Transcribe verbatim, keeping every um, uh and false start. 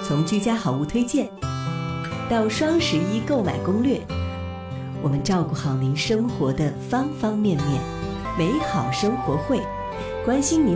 从居家好物推荐到双十一购买攻略，我们照顾好您生活的方方面面。美好生活会，关心您